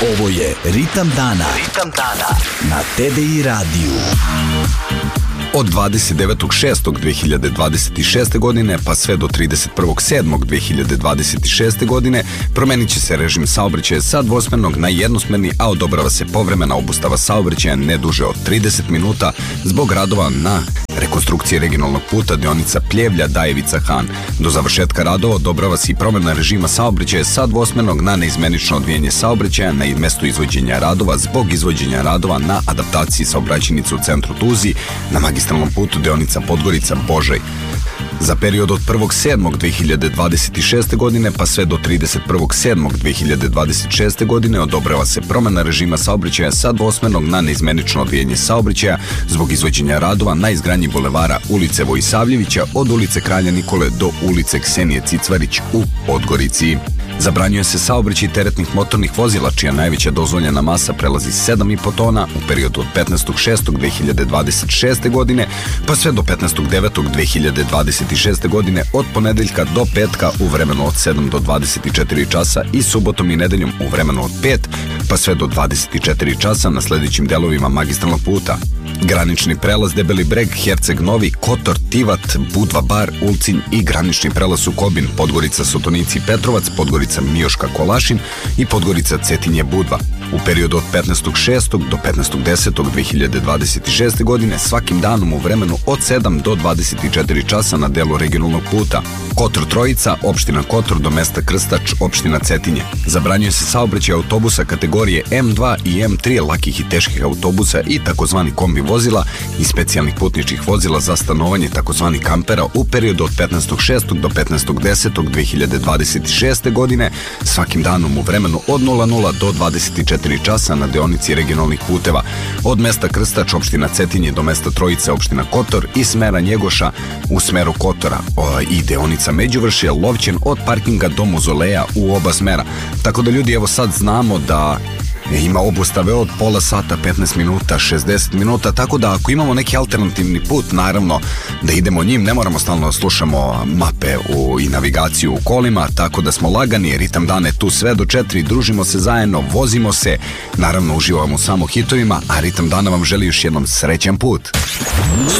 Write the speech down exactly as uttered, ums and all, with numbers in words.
Ovo je Ritam dana. Ritam dana na T D I radiju. Od dvadeset devetog šestog dve hiljade dvadeset šeste godine pa sve do trideset prvog sedmog dve hiljade dvadeset šeste godine promenit će se režim saobraćaja sa dvosmernog na jednosmerni, a odobrava se povremena obustava saobraćaja ne duže od trideset minuta zbog radova na rekonstrukcije regionalnog puta deonica Pljevlja-Dajevica-Han. Do završetka radova odobrava se i promena režima saobraćaja sa dvosmernog na neizmenično odvijanje saobraćaja na mesto izvođenja radova zbog izvođenja radova na adaptaciji saobraćajnice u centru Tuzi na magistralnom putu deonica Podgorica-Božaj. Za period od prvog sedmog dve hiljade dvadeset šeste godine pa sve do trideset prvog sedmog dve hiljade dvadeset šeste godine odobrava se promena režima saobraćaja sa dvosmernog na neizmenično odvijanje saobraćaja zbog izvođenja radova na izgradnji bulevara ulice Vojisavljevića od ulice Kralja Nikole do ulice Ksenije Cicvarić u Podgorici. Zabranjuje se saobraćaj teretnih motornih vozila čija najveća dozvoljena masa prelazi sedam i po tona u periodu od petnaestog šestog dve hiljade dvadeset šeste godine pa sve do petnaestog devetog dve hiljade dvadeset šeste godine od ponedeljka do petka u vremenu od sedam do dvadeset četiri časa i subotom i nedeljom u vremenu od pet pa sve do dvadeset četiri časa na sledećim delovima magistralnog puta: granični prelaz Debeli Breg, Herceg Novi, Kotor, Tivat, Budva Bar, Ulcinj i granični prelaz Sukobin, Podgorica Sotonici Petrovac, Podgorica Mioška Kolašin i Podgorica Cetinje Budva. U periodu od petnaestog šestog do petnaestog desetog dve hiljade dvadeset šeste godine svakim danom u vremenu od sedam do dvadeset četiri časa na delu regionalnog puta: Kotor Trojica, opština Kotor do mesta Krstač, opština Cetinje. Zabranjuje se saobraćaj autobusa kategorije M dva i M tri, lakih i teških autobusa i takozvani kombi vozila i specijalnih putničkih vozila za stanovanje takozvani kampera u periodu od petnaestog šestog do petnaestog desetog dve hiljade dvadeset šeste godine svakim danom u vremenu od nula nula do dvadeset četiri časa na deonici regionalnih puteva od mesta Krstač, opština Cetinje do mesta Trojice, opština Kotor i smera Njegoša u smeru Kotora o, i deonica Međuvršje, Lovćen od parkinga do Mozoleja u oba smera. Tako da ljudi, evo sad znamo da ima obustave od pola sata, petnaest minuta, šezdeset minuta, tako da ako imamo neki alternativni put, naravno da idemo njim, ne moramo stalno da slušamo mape u, i navigaciju u kolima, tako da smo lagani. Ritam dane tu sve do četiri, družimo se zajedno, vozimo se, naravno uživamo samo hitovima, a Ritam dana vam želi još jednom srećan put.